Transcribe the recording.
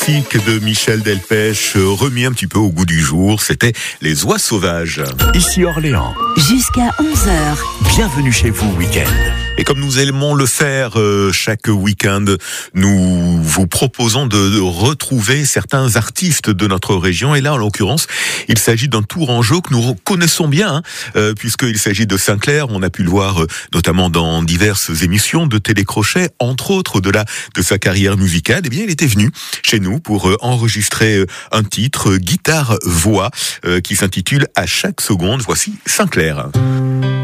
De Michel Delpech, remis un petit peu au goût du jour, c'était Les Oies Sauvages. Ici Orléans. Jusqu'à 11h. Bienvenue chez vous, week-end. Et comme nous aimons le faire chaque week-end, nous vous proposons de retrouver certains artistes de notre région. Et là, en l'occurrence, il s'agit d'un Tourangeau que nous connaissons bien, puisqu'il s'agit de Sinclair. On a pu le voir notamment dans diverses émissions de télécrochet, entre autres de sa carrière musicale. Eh bien, il était venu chez nous pour enregistrer un titre guitare-voix qui s'intitule À chaque seconde. Voici Sinclair.